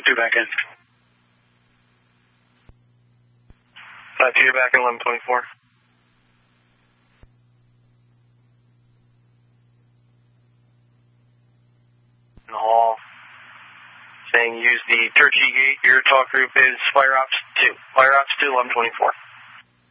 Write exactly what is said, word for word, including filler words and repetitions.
two back in. five two, you're back in eleven twenty-four. In the hall, saying use the Turkey gate. Your talk group is Fire Ops two. Fire Ops two, eleven twenty-four.